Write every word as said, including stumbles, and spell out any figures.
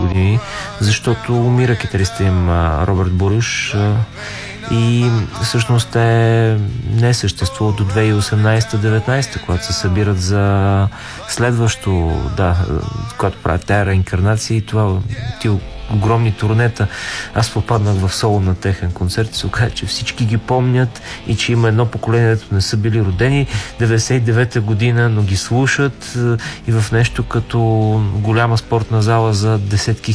години, защото умира китариста им Робърт Бурюш и всъщност те не съществуват до две хиляди и осемнадесета деветнадесета, когато се събират за следващо, да, когато правят тая реинкарнация и това, ти огромни турнета. Аз попаднах в соло на техен концерт и се оказа, че всички ги помнят и че има едно поколение, дето не са били родени деветдесет и девета година, но ги слушат и в нещо като голяма спортна зала за десетки